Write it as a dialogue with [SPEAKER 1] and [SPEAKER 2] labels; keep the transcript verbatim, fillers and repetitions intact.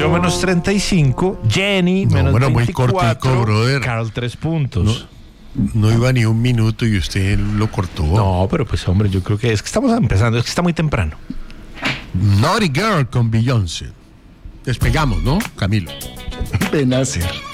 [SPEAKER 1] Yo menos treinta y cinco, Jenny
[SPEAKER 2] No,
[SPEAKER 1] menos
[SPEAKER 2] bueno, muy
[SPEAKER 1] veinticuatro,
[SPEAKER 2] cortico, brother.
[SPEAKER 1] Carl tres puntos.
[SPEAKER 2] No, no iba ni un minuto y usted lo cortó.
[SPEAKER 1] No, pero pues hombre, yo creo que es que estamos empezando, es que está muy temprano.
[SPEAKER 2] Naughty Girl con Beyoncé. Despegamos, ¿no, Camilo?
[SPEAKER 3] Benacer.